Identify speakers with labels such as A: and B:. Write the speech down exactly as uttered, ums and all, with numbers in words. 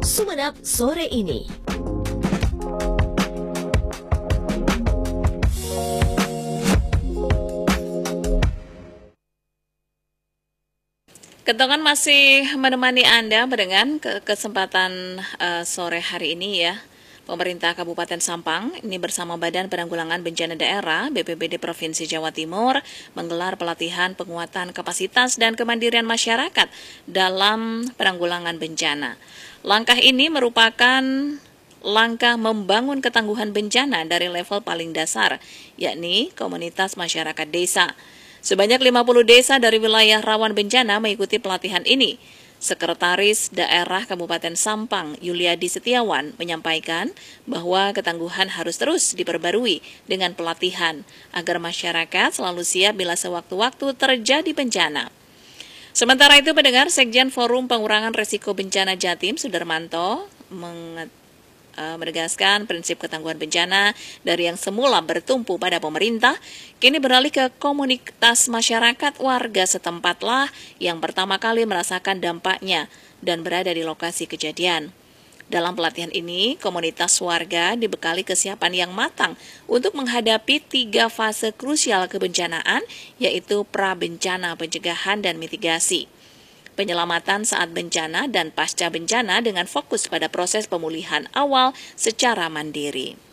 A: Sumenep sore ini.
B: Kentongan masih menemani Anda dengan ke kesempatan uh, sore hari ini ya. Pemerintah Kabupaten Sampang ini bersama Badan Penanggulangan Bencana Daerah B P B D Provinsi Jawa Timur menggelar pelatihan penguatan kapasitas dan kemandirian masyarakat dalam penanggulangan bencana. Langkah ini merupakan langkah membangun ketangguhan bencana dari level paling dasar, yakni komunitas masyarakat desa. Sebanyak lima puluh desa dari wilayah rawan bencana mengikuti pelatihan ini. Sekretaris Daerah Kabupaten Sampang, Yuliadi Setiawan, menyampaikan bahwa ketangguhan harus terus diperbarui dengan pelatihan agar masyarakat selalu siap bila sewaktu-waktu terjadi bencana. Sementara itu, pendengar, Sekjen Forum Pengurangan Risiko Bencana Jatim, Sudarmanto, mengatakan menegaskan prinsip ketangguhan bencana dari yang semula bertumpu pada pemerintah, kini beralih ke komunitas masyarakat warga setempatlah yang pertama kali merasakan dampaknya dan berada di lokasi kejadian. Dalam pelatihan ini, komunitas warga dibekali kesiapan yang matang untuk menghadapi tiga fase krusial kebencanaan, yaitu pra-bencana, pencegahan, dan mitigasi. Penyelamatan saat bencana dan pasca bencana dengan fokus pada proses pemulihan awal secara mandiri.